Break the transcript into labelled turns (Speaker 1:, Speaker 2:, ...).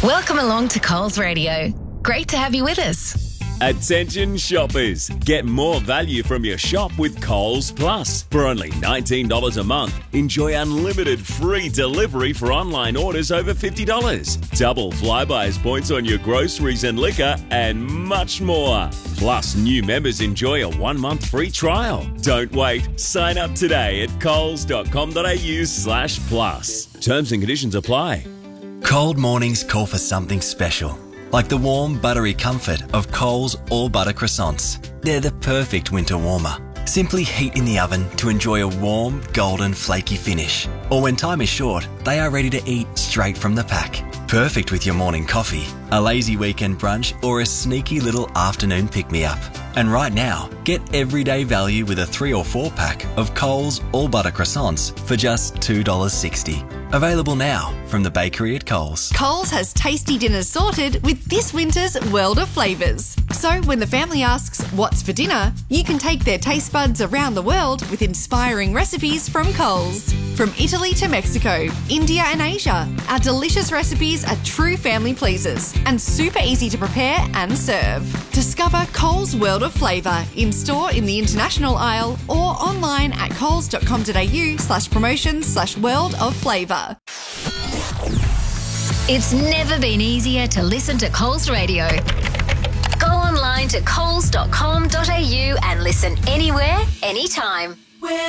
Speaker 1: Welcome along to Coles Radio. Great to have you with us.
Speaker 2: Attention shoppers, get more value from your shop with Coles Plus. For only $19 a month, enjoy unlimited free delivery for online orders over $50, double Flybuys points on your groceries and liquor, and much more. Plus, new members enjoy a 1-month free trial. Don't wait. Sign up today at coles.com.au/plus. Terms and conditions apply.
Speaker 3: Cold mornings call for something special, like the warm, buttery comfort of Coles All Butter Croissants. They're the perfect winter warmer. Simply heat in the oven to enjoy a warm, golden, flaky finish. Or when time is short, they are ready to eat straight from the pack. Perfect with your morning coffee, a lazy weekend brunch, or a sneaky little afternoon pick-me-up. And right now, get everyday value with a 3 or 4 pack of Coles All Butter Croissants for just $2.60. Available now from the bakery at Coles.
Speaker 4: Coles has tasty dinners sorted with this winter's world of flavours. So when the family asks, what's for dinner, you can take their taste buds around the world with inspiring recipes from Coles. From Italy to Mexico, India and Asia, our delicious recipes are true family pleasers and super easy to prepare and serve. Discover Coles World of Flavour in-store in the international aisle or online at coles.com.au/promotions/world of flavour.
Speaker 1: It's never been easier to listen to Coles Radio. Go online to coles.com.au and listen anywhere, anytime.